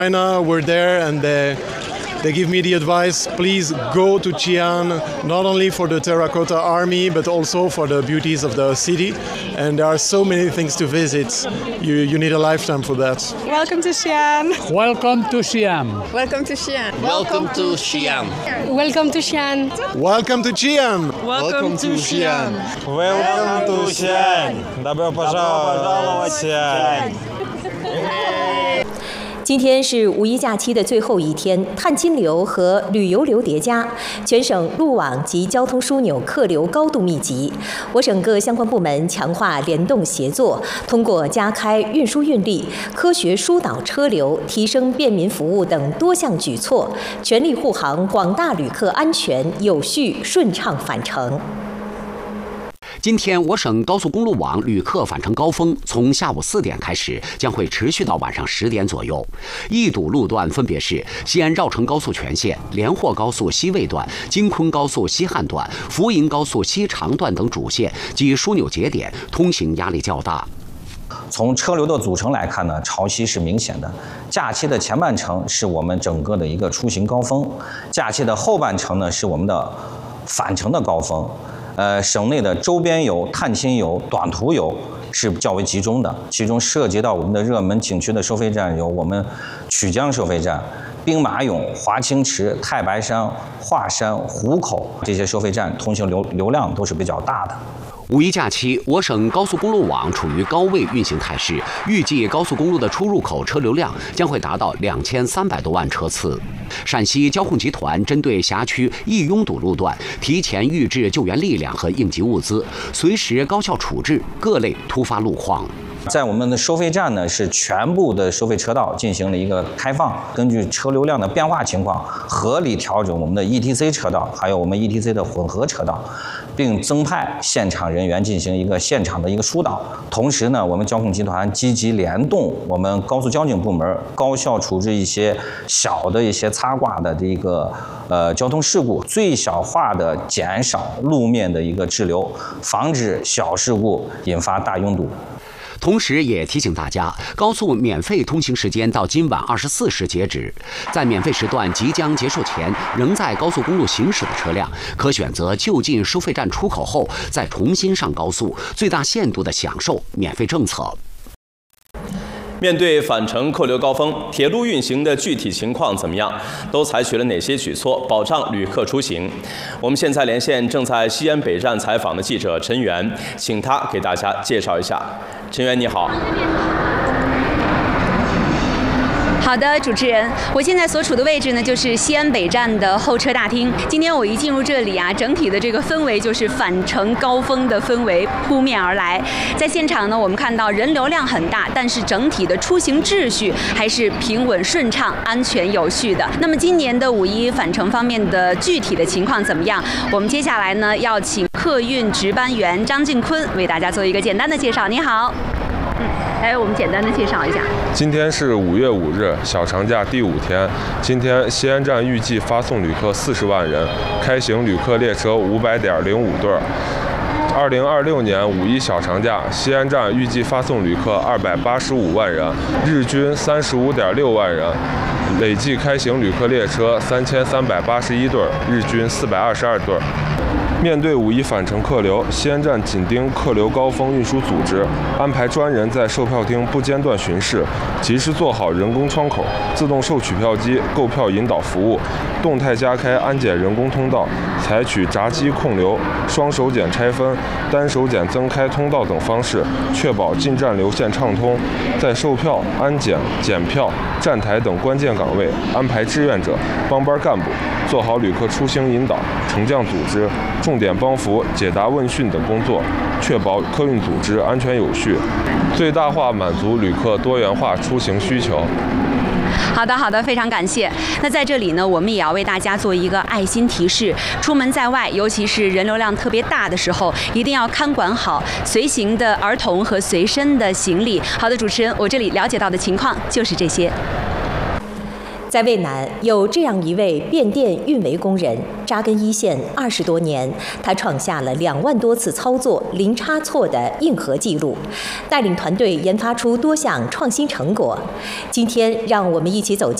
China were there and they give me the advice, please go to Xi'an, not only for the Terracotta Army, but also for the beauties of the city. And there are so many things to visit. You need a lifetime for that. Welcome to Xi'an. Welcome to Xi'an. Welcome to Xi'an. Welcome to Xi'an. Welcome to Xi'an. Welcome to Xi'an. Welcome to Xi'an. Welcome to Xi'an. Добро пожаловать в Xi'an. 今天是五一假期的最后一天，探亲流和旅游流叠加，全省路网及交通枢纽客流高度密集。我省各相关部门强化联动协作，通过加开运输运力、科学疏导车流、提升便民服务等多项举措，全力护航广大旅客安全有序顺畅返程。 今天，我省高速公路网旅客返程高峰从下午4点开始，将会持续到晚上10点左右。易堵路段分别是西安绕城高速全线、连霍高速西魏段、京昆高速西汉段、福银高速西长段等主线及枢纽节点，通行压力较大。 从车流的组成来看呢，潮汐是明显的。假期的前半程是我们整个的一个出行高峰，假期的后半程呢是我们的返程的高峰。 省内的周边游、探亲游、短途游是较为集中的，其中涉及到我们的热门景区的收费站有我们曲江收费站、兵马俑、华清池、太白山、华山、湖口这些收费站，通行流量都是比较大的。 五一假期，我省高速公路网处于高位运行态势，预计高速公路的出入口车流量将会达到2300多万车次。陕西交控集团针对辖区易拥堵路段，提前预置救援力量和应急物资，随时高效处置各类突发路况。 在我们的收费站呢，是全部的收费车道进行了一个开放，根据车流量的变化情况，合理调整我们的 ETC 车道，还有我们 ETC 的混合车道，并增派现场人员进行一个现场的一个疏导。同时呢，我们交控集团积极联动我们高速交警部门，高效处置一些小的一些擦挂的这个交通事故，最小化的减少路面的一个滞留，防止小事故引发大拥堵。 同时，也提醒大家，高速免费通行时间到今晚24时截止。在免费时段即将结束前，仍在高速公路行驶的车辆，可选择就近收费站出口后再重新上高速，最大限度地享受免费政策。 面对返程客流高峰，铁路运行的具体情况怎么样？都采取了哪些举措保障旅客出行？我们现在连线正在西安北站采访的记者陈源，请他给大家介绍一下。陈源，你好。 好的，主持人，我现在所处的位置呢，就是西安北站的候车大厅。今天我一进入这里啊，整体的这个氛围就是返程高峰的氛围扑面而来。在现场呢，我们看到人流量很大，但是整体的出行秩序还是平稳顺畅、安全有序的。那么今年的五一返程方面的具体的情况怎么样？我们接下来呢，要请客运值班员张静坤为大家做一个简单的介绍。你好。 来，我们简单的介绍一下。 今天是5月5日，小长假第5天。今天西安站预计发送旅客40万人，开行旅客列车500.05对。2026年五一小长假，西安站预计发送旅客285万人，日均35.6万人，累计开行旅客列车3381对，日均422对。 面对五一返程客流，西安站紧盯客流高峰运输组织，安排专人在售票厅不间断巡视，及时做好人工窗口、自动售取票机、购票引导服务，动态加开安检人工通道，采取闸机控流、双手检拆分、单手检增开通道等方式，确保进站流线畅通。在售票、安检、检票、站台等关键岗位安排志愿者、帮班干部，做好旅客出行引导、乘降组织、重点帮扶、解答问讯等工作，确保客运组织安全有序，最大化满足旅客多元化出行需求。 好的，非常感谢。那在这里呢，我们也要为大家做一个爱心提示：出门在外，尤其是人流量特别大的时候，一定要看管好随行的儿童和随身的行李。好的，主持人，我这里了解到的情况就是这些。 在渭南有这样一位变电运维工人，扎根一线20多年，他创下了2万多次操作零差错的硬核记录，带领团队研发出多项创新成果。今天，让我们一起走进